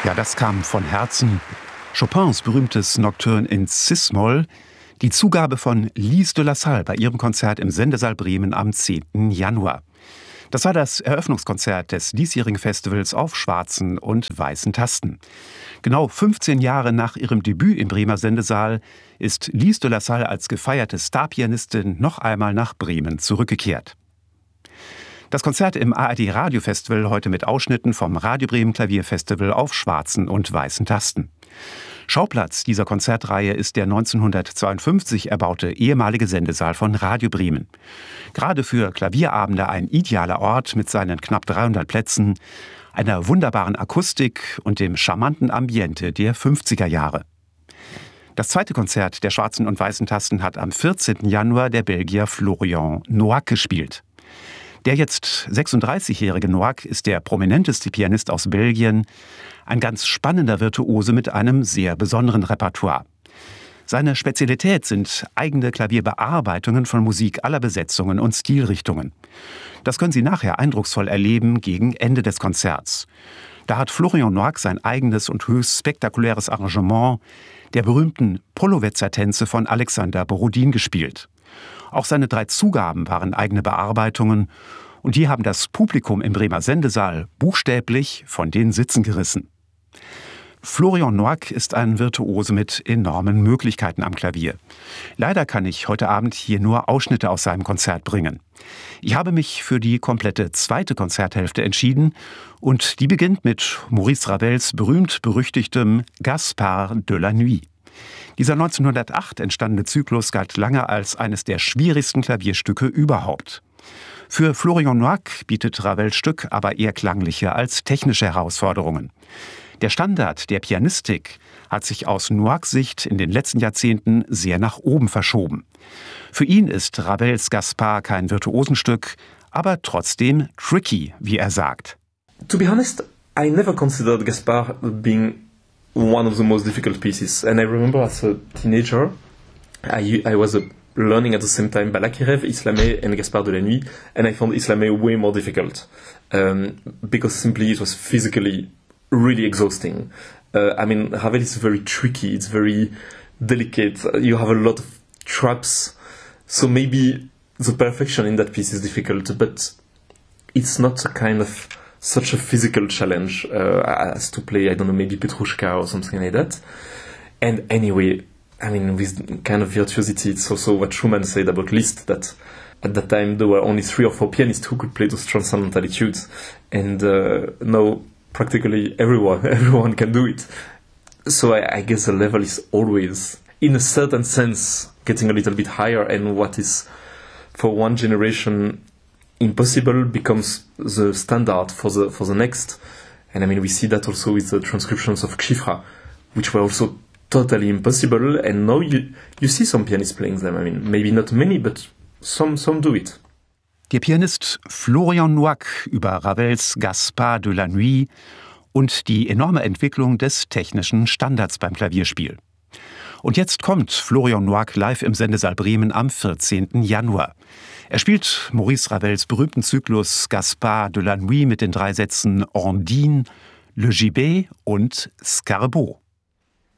Ja, das kam von Herzen. Chopins berühmtes Nocturne in Cis-Moll, die Zugabe von Lise de la Salle bei ihrem Konzert im Sendesaal Bremen am 10. Januar. Das war das Eröffnungskonzert des diesjährigen Festivals auf schwarzen und weißen Tasten. Genau 15 Jahre nach ihrem Debüt im Bremer Sendesaal ist Lise de la Salle als gefeierte Starpianistin noch einmal nach Bremen zurückgekehrt. Das Konzert im ARD Radio Festival heute mit Ausschnitten vom Radio Bremen Klavierfestival auf schwarzen und weißen Tasten. Schauplatz dieser Konzertreihe ist der 1952 erbaute ehemalige Sendesaal von Radio Bremen. Gerade für Klavierabende ein idealer Ort mit seinen knapp 300 Plätzen, einer wunderbaren Akustik und dem charmanten Ambiente der 50er Jahre. Das zweite Konzert der schwarzen und weißen Tasten hat am 14. Januar der Belgier Florian Noack gespielt. Der jetzt 36-jährige Noack ist der prominenteste Pianist aus Belgien, ein ganz spannender Virtuose mit einem sehr besonderen Repertoire. Seine Spezialität sind eigene Klavierbearbeitungen von Musik aller Besetzungen und Stilrichtungen. Das können Sie nachher eindrucksvoll erleben gegen Ende des Konzerts. Da hat Florian Noack sein eigenes und höchst spektakuläres Arrangement der berühmten Polovetzer-Tänze von Alexander Borodin gespielt. Auch seine 3 Zugaben waren eigene Bearbeitungen und die haben das Publikum im Bremer Sendesaal buchstäblich von den Sitzen gerissen. Florian Noack ist ein Virtuose mit enormen Möglichkeiten am Klavier. Leider kann ich heute Abend hier nur Ausschnitte aus seinem Konzert bringen. Ich habe mich für die komplette zweite Konzerthälfte entschieden und die beginnt mit Maurice Ravels berühmt-berüchtigtem Gaspard de la Nuit. Dieser 1908 entstandene Zyklus galt lange als eines der schwierigsten Klavierstücke überhaupt. Für Florian Noack bietet Ravels Stück aber eher klangliche als technische Herausforderungen. Der Standard der Pianistik hat sich aus Noacks Sicht in den letzten Jahrzehnten sehr nach oben verschoben. Für ihn ist Ravels Gaspard kein Virtuosenstück, aber trotzdem tricky, wie er sagt. To be honest, I never considered Gaspard being one of the most difficult pieces. And I remember as a teenager, I was learning at the same time Balakirev, Islamé and Gaspard de la Nuit, and I found Islamé way more difficult because simply it was physically really exhausting. Ravel is very tricky, it's very delicate, you have a lot of traps, so maybe the perfection in that piece is difficult, but it's not a kind of such a physical challenge as to play, I don't know, maybe Petrushka or something like that. And anyway, with kind of virtuosity, it's also what Schumann said about Liszt, that at that time there were only 3 or 4 pianists who could play those transcendental etudes. And now practically everyone can do it. So I guess the level is always, in a certain sense, getting a little bit higher, and what is for one generation impossible becomes the standard for the next. And we see that also with the transcriptions of Kshifra, which were also totally impossible, and now you see some pianists playing them. Maybe not many, but some do it. Der Pianist Florian Noack über Ravels Gaspard de la Nuit und die enorme Entwicklung des technischen Standards beim Klavierspiel. Und jetzt kommt Florian Noack live im Sendesaal Bremen am 14. Januar. Er spielt Maurice Ravels berühmten Zyklus Gaspard de la Nuit mit den 3 Sätzen Ondine, Le Gibet und Scarabot.